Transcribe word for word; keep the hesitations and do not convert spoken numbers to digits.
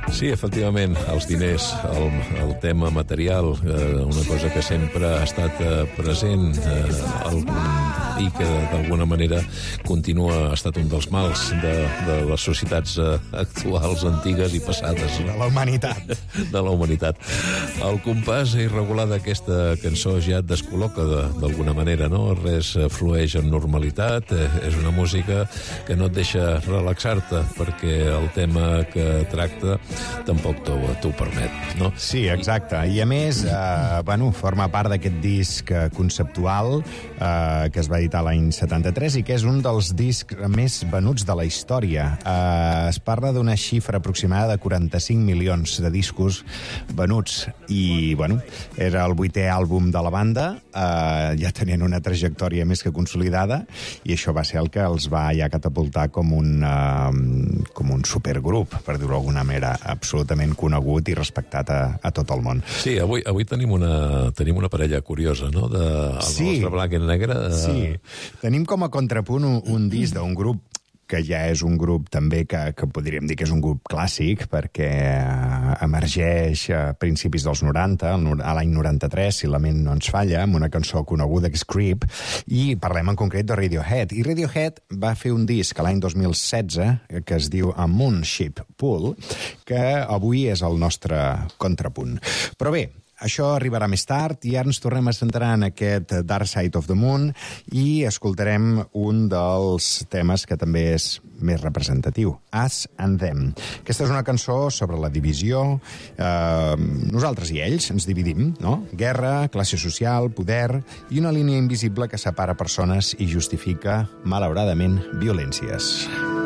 Sí, efectivament, els diners, el, el tema material, eh, una cosa que sempre ha estat eh, present eh, el, i que d'alguna manera continua, ha estat un dels mals de, de les societats eh, actuals, antigues i passades. De la humanitat. De la humanitat. El compàs irregular d'aquesta cançó ja et descol·loca d'alguna manera, no? Res flueix en normalitat, eh, és una música que no et deixa relaxar-te, perquè el tema que tracta tampoc t'ho permet, no? Sí, exacte. I a més, eh, bueno, forma part d'aquest disc conceptual eh, que es va editar l'any setanta-tres i que és un dels discs més venuts de la història. Eh, es parla d'una xifra aproximada de quaranta-cinc milions de discos venuts i, bueno, era el vuitè àlbum de la banda, eh, ja tenien una trajectòria més que consolidada i això va ser el que els va ja catapultar com un, eh, com un supergrup, per dir-ho d'alguna manera, absolutament conegut i respectat a, a tot el món. Sí, avui, avui tenim, una, tenim una parella curiosa, no?, de el sí. nostre blanc i negre. De... Sí, tenim com a contrapunt un, un disc d'un grup que ja és un grup també que, que podríem dir que és un grup clàssic, perquè emergeix a principis dels noranta, a l'any noranta-tres, si la ment no ens falla, amb una cançó coneguda que és Creep, i parlem en concret de Radiohead. I Radiohead va fer un disc l'any dos mil setze que es diu A Moonship Pool, que avui és el nostre contrapunt. Però bé, això arribarà més tard i ara ens tornem a centrar en aquest Dark Side of the Moon i escoltarem un dels temes que també és més representatiu, Us and Them. Aquesta és una cançó sobre la divisió. Eh, nosaltres i ells ens dividim, no? Guerra, classe social, poder i una línia invisible que separa persones i justifica, malauradament, violències.